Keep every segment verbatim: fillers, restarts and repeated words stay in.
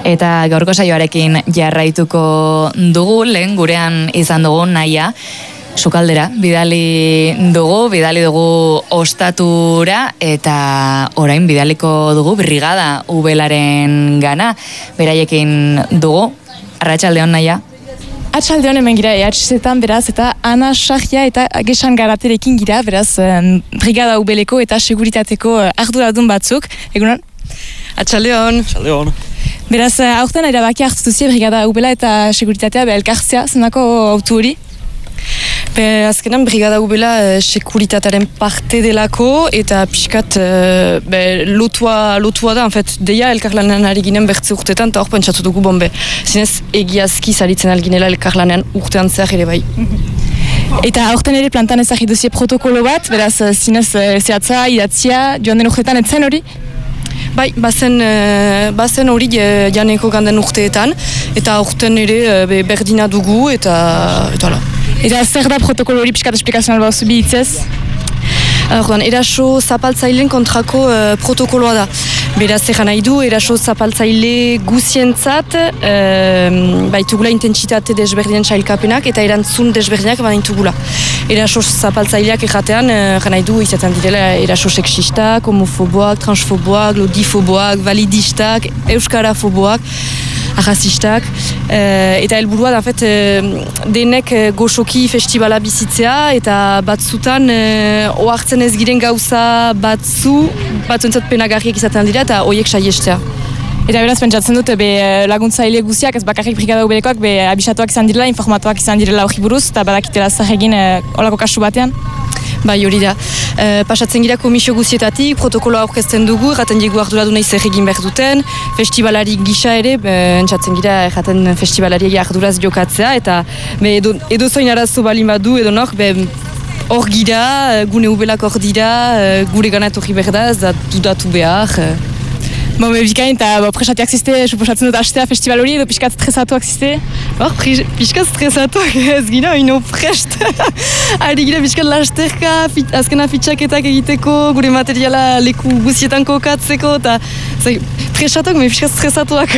Eta gaurko saioarekin jarraituko dugu, lehen gurean izan dugu Naia, sukaldera, bidali dugu, bidali dugu ostatura, eta orain bidaliko dugu Brigada Ubelaren gana, beraiekin dugu. Arratsaldeon, Naia. Atxaldeon hemen gira, E H Z-etan beraz, eta Ana Sarria eta Gesan Garaterekin gira, beraz, Brigada Ubeleko eta seguritateko arduradun batzuk. Egunon? Atxaldeon. Atxaldeon. Beraz, aurten erabaki hartu duzie Brigada Ubela eta seguritatea be elkartzea, zenako autu hori? Be, azkenan Brigada Ubela e, sekuritatearen parte delako eta pixkat e, be, lotua, lotua da, en fet, deia elkarlanean ari ginen bertze urtetan eta hor pentsatu dugu bombe. Zinez egiazki zaritzen alginela elkarlanean urtean zehar ere bai. Eta aurten ere plantan ezagir duzie protokolo bat, beraz, zinez zehatza, idatzia, joan den urtetan etzen hori? Bai, bazen, bazen hori janeko ganden urteetan, eta aurten ere be, berdina dugu, eta eta hala. Eta zer da protokolo hori pixkat esplikazional bat zubi hitzez? Orduan, eraso zapaltzaileen kontrako uh, protokoloa da. Beraz, egan nahi du, eraso zapaltzaile guzientzat uh, baitugula intentsitate desberdinen sailkapenak eta erantzun desberdinak baitugula. Eraso zapaltzaileak erratean, egan uh, nahi du, izaten direla eraso sexistak, homofoboak, transfoboak, lodifoboak, validistak, euskarafoboak, arrazistak, uh, eta helburua da, en fet, uh, denek uh, goxoki festivala bizitzea, eta batzutan uh, ohartzen ez giren gauza batzu, batzuentzat penagarriak izaten dira, eta horiek saiestea. Eta beraz, pentsatzen dut, be, laguntzaile guziak, ez bakarrik Brigada Ubelekoak, be, abisatuak izan direla, informatuak izan direla hori buruz, eta badakitela zer egin uh, olako kasu batean? Bai, hori da. E, pasatzen gira komisio guzietatik, protokoloa aurkezten dugu, erraten diegu arduradu nahi zer egin behar duten, festivalari gisa ere, e, entzatzen gira erraten festivalari arduraz jokatzea, eta be, edo, edo zoin arazo balin badu, edo nor, be, hor gira, gune ubelak hor dira, gure gana etorri behar da, ez da dudatu behar. Bon, be, bikain, eta presatiak ziste, suposatzen dut astea festival hori, edo pixkat stresatuak ziste? Hor, pixkat stresatuak ez gira, ino prest. Ari gira pixkat lasterka, fit, azkena fitxaketak egiteko, gure materiala leku guzietan kokatzeko, eta presatuak, me pixkat stresatuak.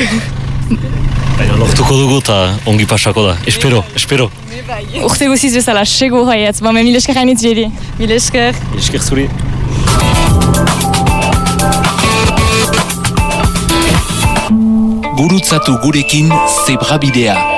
Baina lortuko dugu eta ongi pasako da, espero, espero. Urte guziz bezala, sego haiat, bon, mil esker hainitz jeri. Mil esker. Mil esker zuri. Gurutzatu gurekin Zebrabidea.